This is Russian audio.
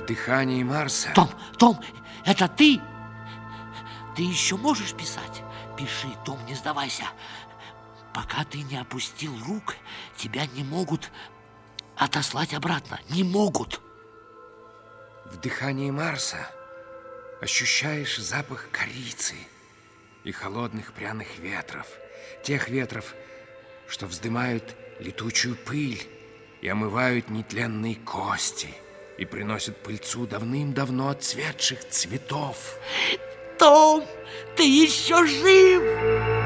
В дыхании Марса. Том, это ты? Ты еще можешь писать? Пиши, Том, не сдавайся. Пока ты не опустил рук, тебя не могут отослать обратно. Не могут. В дыхании Марса ощущаешь запах корицы и холодных пряных ветров. Тех ветров, что вздымают летучую пыль и омывают нетленные кости и приносят пыльцу давным-давно отцветших цветов. Том, ты еще жив!